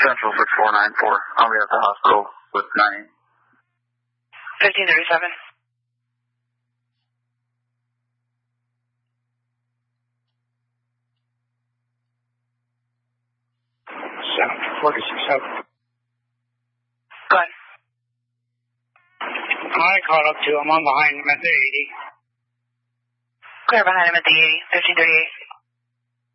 Central 6494. I'll be at the hospital with 9. 1537. South 46 Go ahead. I caught up to him. I'm behind him at the 80. Clear behind him at the 80. 1538.